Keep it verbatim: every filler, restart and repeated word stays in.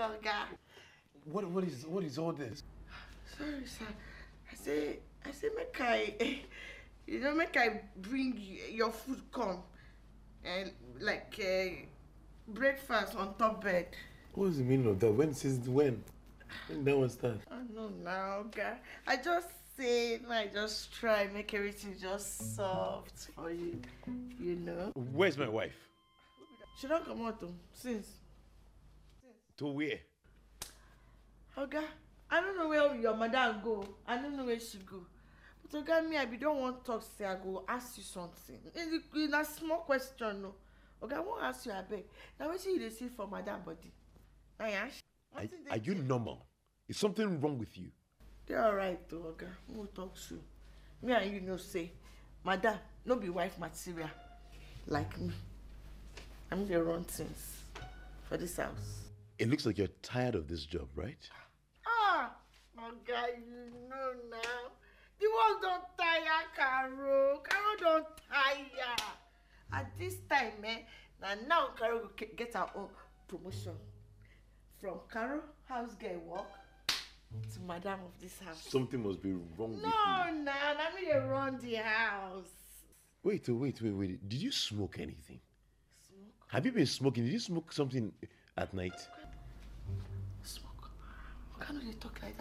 Oga. What what is what is all this? Sorry, sir. I say I say make I you know make I bring your food come and like uh, breakfast on top bed. What is the meaning of that? When since when? When that one start? I know now, Oga. I just say I just try make everything just soft for you, you know. Where's my wife? She don't come out though, since. To where? Oga, I don't know where your mother go. I don't know where she go. But Oga, me, I be don't want to talk, say I go ask you something. In a small question, no. Oga, I won't ask you, I beg. Now, what you dey see for madam body? Ayash? Are, are you normal? Is something wrong with you? They're alright though, Oga. We'll talk soon. Me and you know say, madam, no be wife material. Like me. I'm the wrong things for this house. It looks like you're tired of this job, right? Ah, my guy, you know now. The world don't tire, Caro. Caro don't tire. At this time, eh, now, now Caro will get her own promotion. From Caro, house girl work, to madam of this house. Something must be wrong with you. No, nah, let me run the house. Wait, oh, wait, wait, wait. Did you smoke anything? Smoke? Have you been smoking? Did you smoke something at night? Smoke? Why can't they talk like that?